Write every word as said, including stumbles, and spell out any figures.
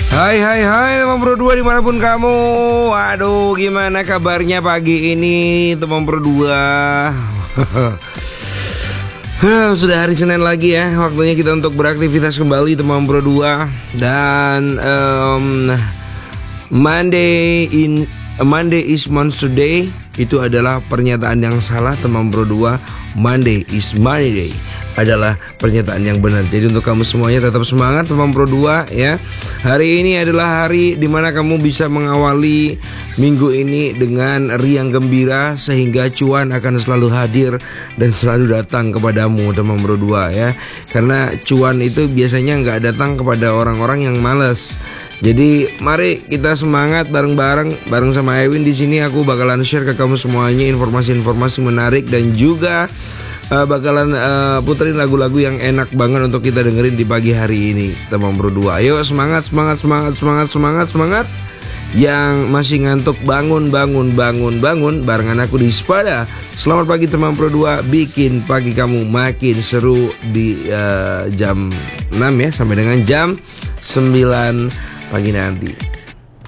Hai hai hai teman Pro dua dimanapun kamu. Aduh, gimana kabarnya pagi ini teman Pro dua? Sudah hari Senin lagi ya, waktunya kita untuk beraktivitas kembali teman Pro dua. Dan um, Monday in Monday is Monster Day. Itu adalah pernyataan yang salah teman Pro dua. Monday is Money Day adalah pernyataan yang benar. Jadi untuk kamu semuanya tetap semangat teman Pro dua ya. Hari ini adalah hari dimana kamu bisa mengawali minggu ini dengan riang gembira, sehingga cuan akan selalu hadir dan selalu datang kepadamu teman Pro dua ya. Karena cuan itu biasanya nggak datang kepada orang-orang yang malas. Jadi mari kita semangat bareng-bareng bareng sama Ewin di sini. Aku bakalan share ke kamu semuanya informasi-informasi menarik dan juga uh, bakalan uh, puterin lagu-lagu yang enak banget untuk kita dengerin di pagi hari ini teman Pro dua. Ayo semangat semangat semangat semangat semangat semangat. Yang masih ngantuk bangun bangun bangun bangun barengan aku di Spada. Selamat pagi teman Pro dua, bikin pagi kamu makin seru di uh, jam enam ya sampai dengan jam sembilan pagi nanti.